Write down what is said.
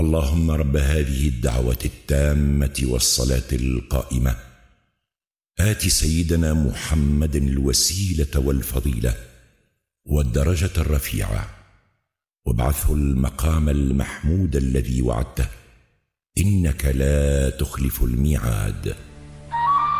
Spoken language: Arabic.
اللهم رب هذه الدعوة التامة والصلاة القائمة آت سيدنا محمد الوسيلة والفضيلة والدرجة الرفيعة وابعثه المقام المحمود الذي وعدته إنك لا تخلف الميعاد.